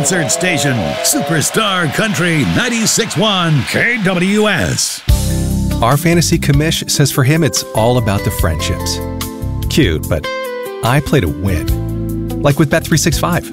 concert station, Superstar Country 96.1 KWS. Our fantasy commish says for him it's all about the friendships. Cute, but I play to win. Like with Bet365.